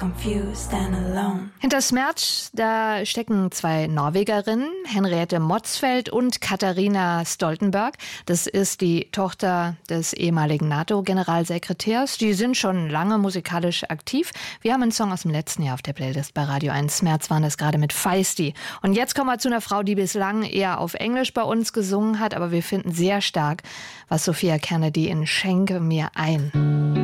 confused and alone. Hinter Smerch, da stecken zwei Norwegerinnen, Henriette Motzfeldt und Katharina Stoltenberg. Das ist die Tochter des ehemaligen NATO-Generalsekretärs. Die sind schon lange musikalisch aktiv. Wir haben einen Song aus dem letzten Jahr auf der Playlist bei Radio 1. März waren das gerade mit Feisty. Und jetzt kommen wir zu einer Frau, die bislang eher auf Englisch bei uns gesungen hat, aber wir finden sehr stark, was Sophia Kennedy in Schenke mir ein.